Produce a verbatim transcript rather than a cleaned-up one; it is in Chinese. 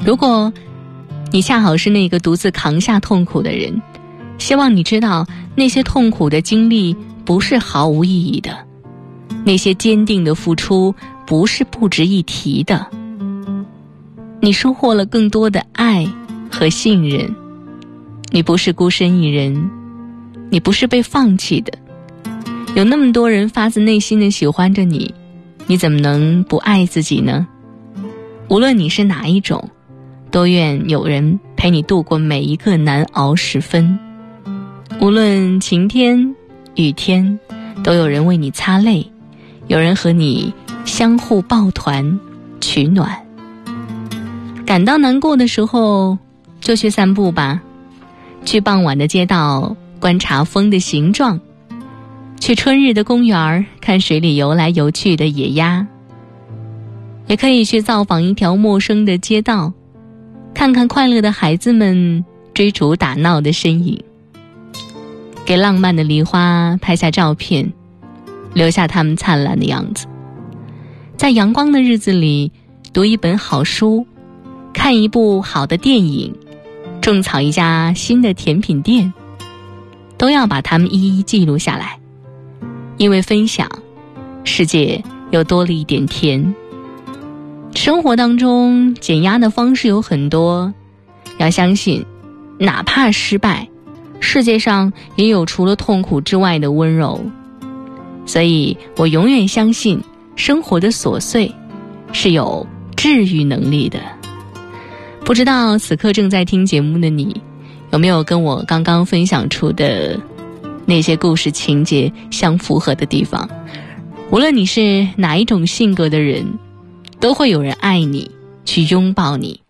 如果你恰好是那个独自扛下痛苦的人，希望你知道，那些痛苦的经历不是毫无意义的，那些坚定的付出不是不值一提的。你收获了更多的爱和信任，你不是孤身一人，你不是被放弃的，有那么多人发自内心的喜欢着你，你怎么能不爱自己呢？无论你是哪一种，都愿有人陪你度过每一个难熬时分。无论晴天雨天，都有人为你擦泪，有人和你相互抱团取暖。感到难过的时候，就去散步吧，去傍晚的街道观察风的形状，去春日的公园看水里游来游去的野鸭，也可以去造访一条陌生的街道，看看快乐的孩子们追逐打闹的身影，给浪漫的梨花拍下照片，留下它们灿烂的样子。在阳光的日子里，读一本好书，看一部好的电影，种草一家新的甜品店，都要把它们一一记录下来，因为分享，世界又多了一点甜。生活当中减压的方式有很多，要相信哪怕失败，世界上也有除了痛苦之外的温柔。所以我永远相信生活的琐碎是有治愈能力的。不知道此刻正在听节目的你，有没有跟我刚刚分享出的那些故事情节相符合的地方？无论你是哪一种性格的人，都会有人爱你，去拥抱你，